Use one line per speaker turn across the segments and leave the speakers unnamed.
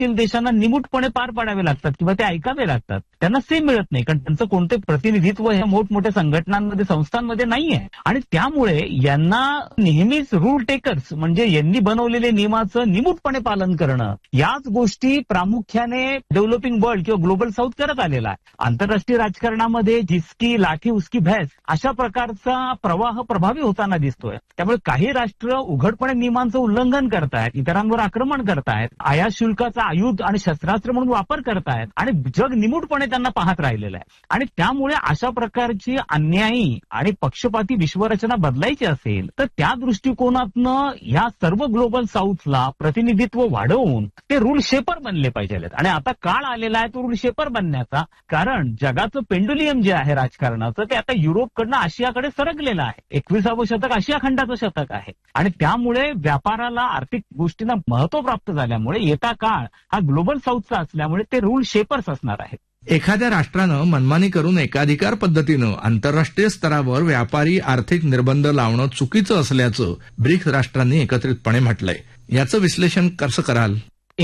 विकसनशील देशांना निमूटपणे पार पाडावे लागतात किंवा ते ऐकावे लागतात. त्यांना सेम मिळत नाही, कारण त्यांचं कोणते प्रतिनिधित्व ह्या मोठमोठ्या संघटनांमध्ये, संस्थांमध्ये नाहीये. आणि त्यामुळे यांना नेहमीच रूल टेकर्स म्हणजे यांनी बनवलेले नियमाचं निमूटपणे पालन करणं, याच गोष्टी प्रामुख्याने डेव्हलपिंग वर्ल्ड किंवा ग्लोबल साऊथ करत आलेला आहे. आंतरराष्ट्रीय राजकारणामध्ये जिसकी लाठी उसकी भैंस अशा प्रकारचा प्रवाह प्रभावी होताना दिसतोय. त्यामुळे काही राष्ट्र उघडपणे नियमांचं उल्लंघन करतायत, इतरांवर आक्रमण करतायत, आयात शुल्काचा आयुध आणि शस्त्रास्त्र म्हणून वापर करतायत आणि जग निमूटपणे त्यांना पाहत राहिलेलं आहे. आणि त्यामुळे अशा प्रकारची अन्यायी आणि पक्षपाती विश्वरचना बदलायची असेल तर त्या दृष्टिकोनातनं ह्या सर्व ग्लोबल साऊथला प्रतिनिधित्व वाढवून ते रूल शेपर बनले पाहिजेत. आणि आता काळ आलेला आहे तो रूल शेपर बनण्याचा, कारण जगाचं पेंडुलियम जे आहे राजकारणाचं ते आता युरोपकडनं आशियाकडे सरकलेलं आहे. 21वं शतक आशिया खंडाचं शतक आहे आणि त्यामुळे व्यापाराला, आर्थिक गोष्टींना महत्व प्राप्त झाल्यामुळे येता काळ हा ग्लोबल साऊथचा असल्यामुळे ते रूल शेपर्स असणार आहेत.
एखाद्या राष्ट्रानं मनमानी करून एकाधिकार पद्धतीनं आंतरराष्ट्रीय स्तरावर व्यापारी आर्थिक निर्बंध लावणं चुकीचं असल्याचं ब्रिक्स राष्ट्रांनी एकत्रितपणे म्हटलंय. याचं विश्लेषण कसं कराल?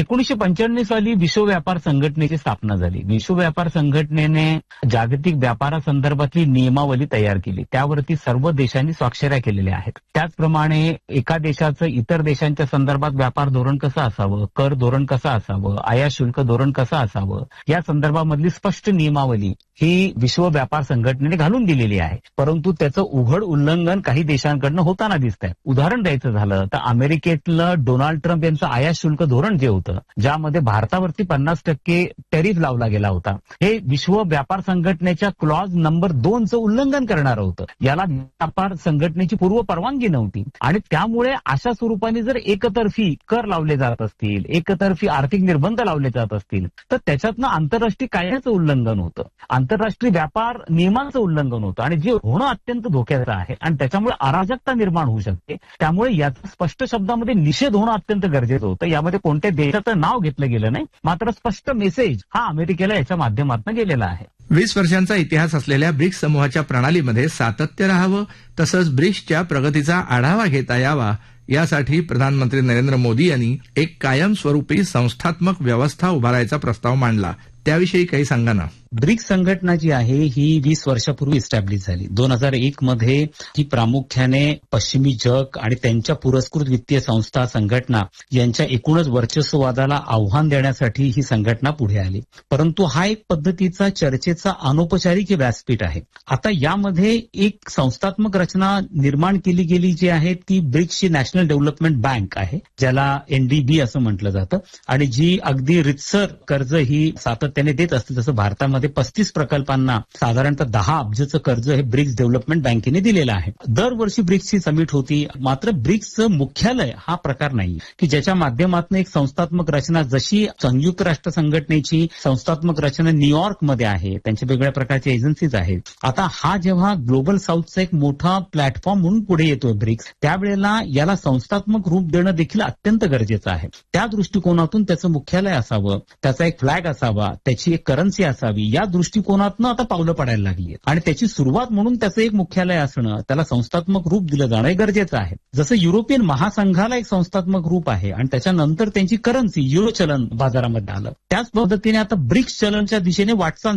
1995 साली विश्व व्यापार संघटनेची स्थापना झाली. विश्व व्यापार संघटनेने जागतिक व्यापारासंदर्भातली नियमावली तयार केली, त्यावरती सर्व देशांनी स्वाक्षऱ्या केलेल्या आहेत. त्याचप्रमाणे एका देशाचं इतर देशांच्या संदर्भात व्यापार धोरण कसं असावं, कर धोरण कसं असावं, आयात शुल्क धोरण कसं असावं, या संदर्भामधली स्पष्ट नियमावली ही विश्व व्यापार संघटनेने घालून दिलेली आहे. परंतु त्याचं उघड उल्लंघन काही देशांकडनं होताना दिसत आहे. उदाहरण द्यायचं झालं तर अमेरिकेतलं डोनाल्ड ट्रम्प यांचं आयात शुल्क धोरण जे होतं, ज्यामध्ये भारतावरती 50% टॅरिफ लावला गेला होता, हे विश्व व्यापार संघटनेच्या क्लॉज नंबर 2चं उल्लंघन करणारं होतं. याला व्यापार संघटनेची पूर्व परवानगी नव्हती आणि त्यामुळे अशा स्वरूपाने जर एकतर्फी कर लावले जात असतील, एकतर्फी आर्थिक निर्बंध लावले जात असतील तर त्याच्यातनं आंतरराष्ट्रीय कायद्याचं उल्लंघन होतं, आंतरराष्ट्रीय व्यापार नियमांचं उल्लंघन होतं आणि जे होणं अत्यंत धोक्याचं आहे आणि त्याच्यामुळे अराजकता निर्माण होऊ शकते. त्यामुळे याचा स्पष्ट शब्दामध्ये निषेध होणं अत्यंत गरजेचं होतं. यामध्ये कोणत्या देशाचं नाव घेतलं गेलं नाही, मात्र स्पष्ट मेसेज हा अमेरिकेला याच्या माध्यमातून गेलेला आहे.
20 वर्षांचा इतिहास असलेल्या ब्रिक्स समूहाच्या प्रणालीमध्ये सातत्य राहावं, तसंच ब्रिक्सच्या प्रगतीचा आढावा घेता यावा, यासाठी प्रधानमंत्री नरेंद्र मोदी यांनी एक कायमस्वरूपी संस्थात्मक व्यवस्था उभारायचा प्रस्ताव मांडला. त्याविषयी काही सांगा ना.
ब्रिक्स संघटना जी आहे ही 20 वर्षापूर्वी इस्टॅब्लिश झाली. 2001 मध्ये ही प्रामुख्याने पश्चिमी जग आणि त्यांच्या पुरस्कृत वित्तीय संस्था, संघटना यांच्या एकूणच वर्चस्ववादाला आव्हान देण्यासाठी ही संघटना पुढे आली. परंतु हा एक पद्धतीचा चर्चेचा अनौपचारिक व्यासपीठ आहे. आता यामध्ये एक संस्थात्मक रचना निर्माण केली गेली जी आहे ती ब्रिक्सची नॅशनल डेव्हलपमेंट बँक आहे, ज्याला NDB असं म्हटलं जातं आणि जी अगदी रितसर कर्ज ही सातत्याने देत असते. जसं भारतामध्ये 35 प्रकल्पांना साधारणतः 10 अब्जचं कर्ज हे ब्रिक्स डेव्हलपमेंट बँकेने दिलेलं आहे. दरवर्षी ब्रिक्सची समिट होती. मात्र ब्रिक्सचं मुख्यालय हा प्रकार नाही की ज्याच्या माध्यमातून एक संस्थात्मक रचना, जशी संयुक्त राष्ट्र संघटनेची संस्थात्मक रचना न्यूयॉर्कमध्ये आहे, त्यांच्या वेगळ्या प्रकारच्या एजन्सीज आहेत. आता हा जेव्हा ग्लोबल साऊथचा एक मोठा प्लॅटफॉर्म म्हणून पुढे येतोय ब्रिक्स, त्यावेळेला याला संस्थात्मक रूप देणं देखील अत्यंत गरजेचं आहे. त्या दृष्टिकोनातून त्याचं मुख्यालय असावं, त्याचा एक फ्लॅग असावा, त्याची एक करन्सी असावी, या दृष्टिकोनातनं आता पावलं पडायला लागली आहेत. आणि त्याची सुरुवात म्हणून त्याचं एक मुख्यालय असणं, त्याला संस्थात्मक रूप दिलं जाणं हे गरजेचं आहे. जसं युरोपियन महासंघाला एक संस्थात्मक रूप आहे आणि त्याच्यानंतर त्यांची करन्सी युरो चलन बाजारामध्ये आलं, त्याच पद्धतीने आता ब्रिक्स चलनच्या दिशेने वाटचाल